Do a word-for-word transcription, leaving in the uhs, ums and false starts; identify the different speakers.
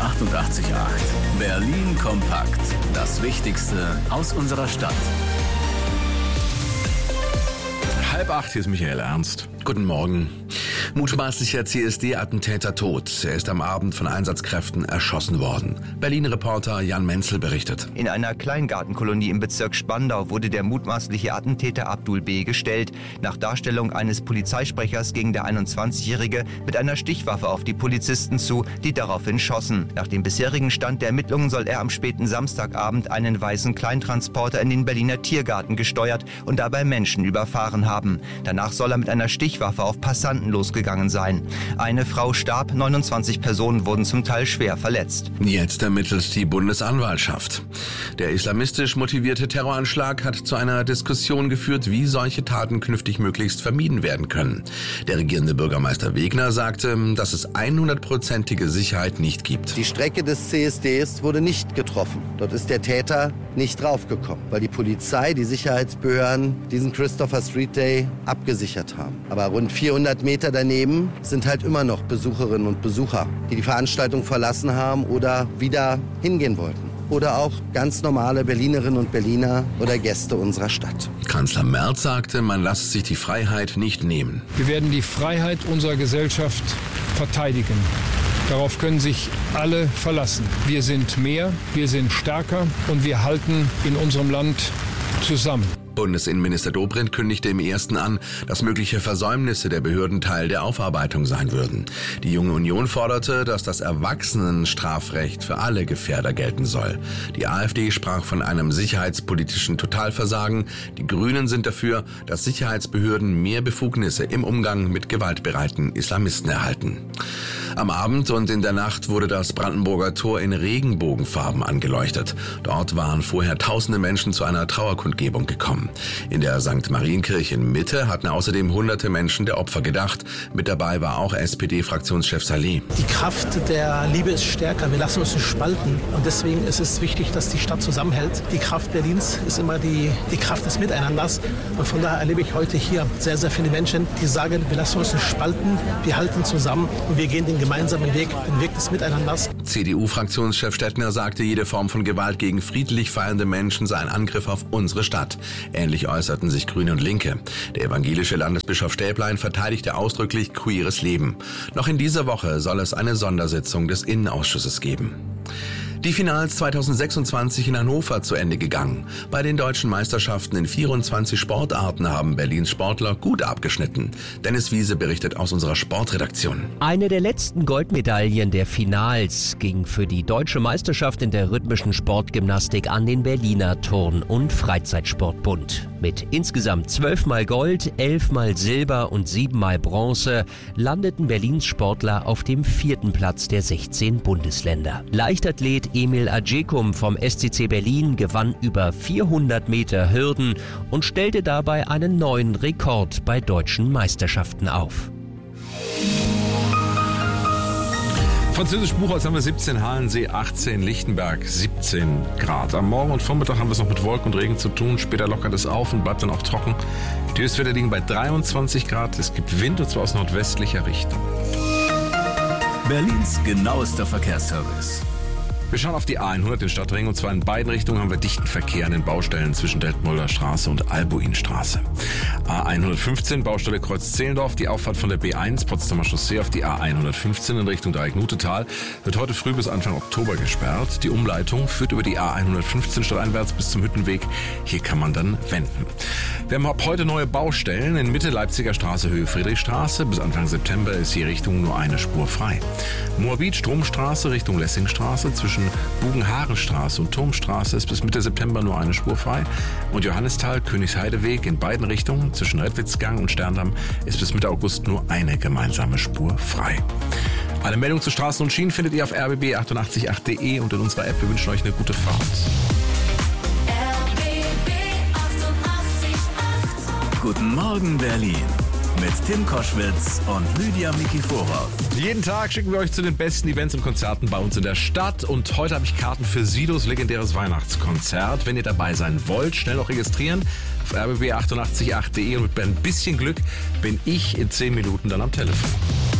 Speaker 1: achtundachtzig Komma acht. Berlin kompakt. Das Wichtigste aus unserer Stadt.
Speaker 2: Halb acht, hier ist Michael Ernst. Guten Morgen. Mutmaßlicher C S D-Attentäter tot. Er ist am Abend von Einsatzkräften erschossen worden. Berlin-Reporter Jan Menzel berichtet.
Speaker 3: In einer Kleingartenkolonie im Bezirk Spandau wurde der mutmaßliche Attentäter Abdul B. gestellt. Nach Darstellung eines Polizeisprechers ging der einundzwanzigjährige mit einer Stichwaffe auf die Polizisten zu, die daraufhin schossen. Nach dem bisherigen Stand der Ermittlungen soll er am späten Samstagabend einen weißen Kleintransporter in den Berliner Tiergarten gesteuert und dabei Menschen überfahren haben. Danach soll er mit einer Stichwaffe auf Passanten losgegangen sein. Eine Frau starb, neunundzwanzig Personen wurden zum Teil schwer verletzt.
Speaker 2: Jetzt ermittelt die Bundesanwaltschaft. Der islamistisch motivierte Terroranschlag hat zu einer Diskussion geführt, wie solche Taten künftig möglichst vermieden werden können. Der regierende Bürgermeister Wegner sagte, dass es hundertprozentige Sicherheit nicht gibt.
Speaker 4: Die Strecke des C S Ds wurde nicht getroffen. Dort ist der Täter nicht draufgekommen, weil die Polizei, die Sicherheitsbehörden diesen Christopher Street Day abgesichert haben. Aber rund vierhundert Meter daneben sind halt immer noch Besucherinnen und Besucher, die die Veranstaltung verlassen haben oder wieder hingehen wollten. Oder auch ganz normale Berlinerinnen und Berliner oder Gäste unserer Stadt.
Speaker 2: Kanzler Merz sagte, man lasse sich die Freiheit nicht nehmen.
Speaker 5: Wir werden die Freiheit unserer Gesellschaft verteidigen. Darauf können sich alle verlassen. Wir sind mehr, wir sind stärker und wir halten in unserem Land zusammen.
Speaker 2: Bundesinnenminister Dobrindt kündigte im ersten an, dass mögliche Versäumnisse der Behörden Teil der Aufarbeitung sein würden. Die Junge Union forderte, dass das Erwachsenenstrafrecht für alle Gefährder gelten soll. Die AfD sprach von einem sicherheitspolitischen Totalversagen. Die Grünen sind dafür, dass Sicherheitsbehörden mehr Befugnisse im Umgang mit gewaltbereiten Islamisten erhalten. Am Abend und in der Nacht wurde das Brandenburger Tor in Regenbogenfarben angeleuchtet. Dort waren vorher tausende Menschen zu einer Trauerkundgebung gekommen. In der Sankt Marienkirche in Mitte hatten außerdem hunderte Menschen der Opfer gedacht. Mit dabei war auch S P D-Fraktionschef Saleh.
Speaker 6: Die Kraft der Liebe ist stärker. Wir lassen uns nicht spalten. Und deswegen ist es wichtig, dass die Stadt zusammenhält. Die Kraft Berlins ist immer die, die Kraft des Miteinanders. Und von daher erlebe ich heute hier sehr, sehr viele Menschen, die sagen, wir lassen uns nicht spalten, wir halten zusammen und wir gehen den gemeinsamen Weg, den Weg des Miteinanders.
Speaker 2: C D U-Fraktionschef Stettner sagte, jede Form von Gewalt gegen friedlich feiernde Menschen sei ein Angriff auf unsere Stadt. Ähnlich äußerten sich Grüne und Linke. Der evangelische Landesbischof Stäblein verteidigte ausdrücklich queeres Leben. Noch in dieser Woche soll es eine Sondersitzung des Innenausschusses geben. Die Finals zweitausendsechsundzwanzig in Hannover zu Ende gegangen. Bei den deutschen Meisterschaften in vierundzwanzig Sportarten haben Berlins Sportler gut abgeschnitten. Dennis Wiese berichtet aus unserer Sportredaktion.
Speaker 7: Eine der letzten Goldmedaillen der Finals ging für die deutsche Meisterschaft in der rhythmischen Sportgymnastik an den Berliner Turn- und Freizeitsportbund. Mit insgesamt zwölfmal Gold, elfmal Silber und siebenmal Bronze landeten Berlins Sportler auf dem vierten Platz der sechzehn Bundesländer. Leichtathlet Emil Adjekum vom S C C Berlin gewann über vierhundert Meter Hürden und stellte dabei einen neuen Rekord bei deutschen Meisterschaften auf.
Speaker 2: Französisch Buchholz haben wir siebzehn, Halensee achtzehn, Lichtenberg siebzehn Grad. Am Morgen und Vormittag haben wir es noch mit Wolken und Regen zu tun. Später lockert es auf und bleibt dann auch trocken. Die Höchstwerte liegen bei dreiundzwanzig Grad. Es gibt Wind und zwar aus nordwestlicher Richtung.
Speaker 1: Berlins genauester Verkehrsservice.
Speaker 2: Wir schauen auf die A hundert, den Stadtring, und zwar in beiden Richtungen haben wir dichten Verkehr an den Baustellen zwischen Detmolder Straße und Albuinstraße. A hundertfünfzehn, Baustelle Kreuz-Zehlendorf, die Auffahrt von der B eins, Potsdamer Chaussee auf die A hundertfünfzehn in Richtung Dreieck-Nutetal wird heute früh bis Anfang Oktober gesperrt. Die Umleitung führt über die A hundertfünfzehn stadteinwärts bis zum Hüttenweg. Hier kann man dann wenden. Wir haben ab heute neue Baustellen in Mitte Leipziger Straße, Höhe Friedrichstraße. Bis Anfang September ist die Richtung nur eine Spur frei. Moabit, Stromstraße Richtung Lessingstraße zwischen Bugenharenstraße und Turmstraße ist bis Mitte September nur eine Spur frei. Und Johannisthal, Königsheideweg in beiden Richtungen zwischen Redwitzgang und Sterndamm ist bis Mitte August nur eine gemeinsame Spur frei. Alle Meldungen zu Straßen und Schienen findet ihr auf r b b achtundachtzig punkt acht punkt de und in unserer App. Wir wünschen euch eine gute Fahrt.
Speaker 1: R B B achtundachtzig Komma acht. Guten Morgen Berlin. Mit Tim Koschwitz und Lydia Mikiforov.
Speaker 2: Jeden Tag schicken wir euch zu den besten Events und Konzerten bei uns in der Stadt. Und heute habe ich Karten für Sidos legendäres Weihnachtskonzert. Wenn ihr dabei sein wollt, schnell noch registrieren auf r b b achtundachtzig punkt acht punkt de und mit ein bisschen Glück bin ich in zehn Minuten dann am Telefon.